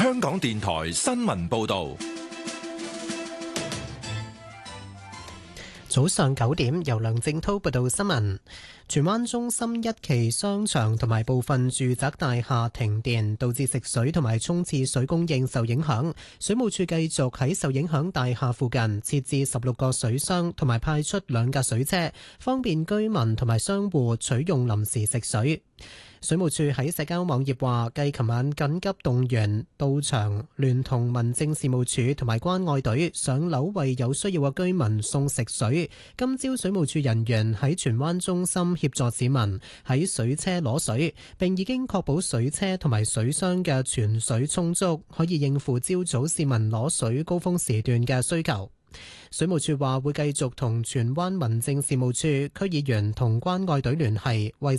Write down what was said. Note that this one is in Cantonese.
香港電台新聞報道。 早上9點，由梁正濤報道新聞。荃灣中心一期商場同埋部分住宅大廈停電，導致食水同埋沖廁水供應受影響。水務署繼續喺受影響大廈附近設置16個水箱，同埋派出2架水車，方便居民同埋商戶取用臨時食水。水務署喺社交網頁話，繼琴晚緊急動員到場，聯同民政事務處同埋關愛隊上樓為有需要嘅居民送食水。今朝水務署人員喺荃灣中心協助市民喺水車攞水，並已經確保水車同埋水箱嘅存水充足，可以應付朝早市民攞水高峰時段嘅需求。水務署話會繼續同荃灣民政事務處、區議員同關愛隊聯繫，為